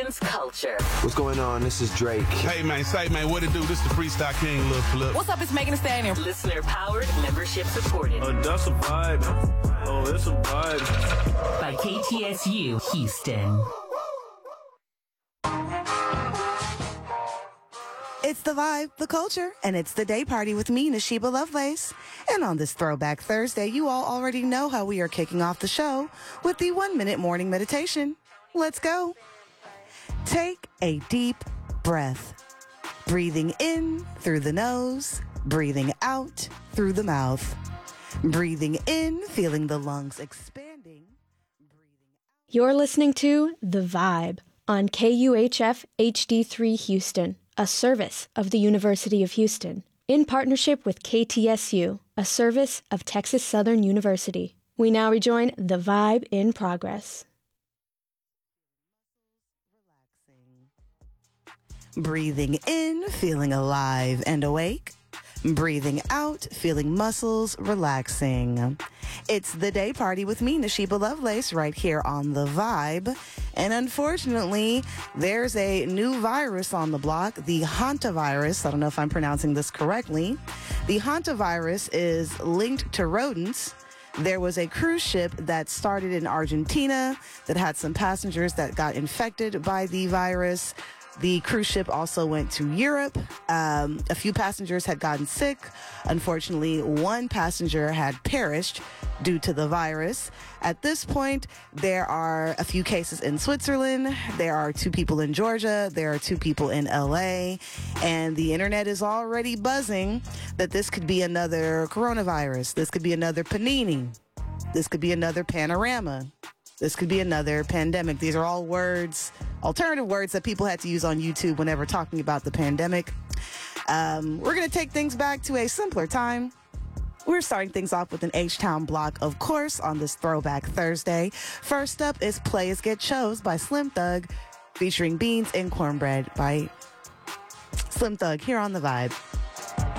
Houston's culture. What's going on? This is Drake. Hey, man, say, man, what it do? This the Freestyle King, Lil Flip. What's up? It's Megan Thee Stallion. Listener-powered, membership-supported. That's a vibe. Oh, it's a vibe. By KTSU Houston. It's the vibe, the culture, and it's the day party with me, Nashiba Lovelace. And on this Throwback Thursday, you all already know how we are kicking off the show with the 1-minute morning meditation. Let's go. Take a deep breath. Breathing in through the nose, breathing out through the mouth. Breathing in, feeling the lungs expanding. You're listening to The Vibe on KUHF HD3 Houston, a service of the University of Houston, in partnership with KTSU, a service of Texas Southern University. We now rejoin The Vibe in progress. Breathing in, feeling alive and awake. Breathing out, feeling muscles relaxing. It's the day party with me, Nashiba Lovelace, right here on The Vibe. And unfortunately, there's a new virus on the block, the hantavirus. I don't know if I'm pronouncing this correctly. The hantavirus is linked to rodents. There was a cruise ship that started in Argentina that had some passengers that got infected by the virus. The cruise ship also went to Europe. A few passengers had gotten sick. Unfortunately, one passenger had perished due to the virus. At this point, there are a few cases in Switzerland. There are 2 people in Georgia. There are 2 people in LA. And the internet is already buzzing that this could be another coronavirus. This could be another panini. This could be another panorama. This could be another pandemic. These are all words, alternative words that people had to use on YouTube whenever talking about the pandemic. We're going to take things back to a simpler time. We're starting things off with an H-Town block, of course, on this Throwback Thursday. First up is Players Get Chose by Slim Thug, featuring Beans and Cornbread by Slim Thug here on The Vibe.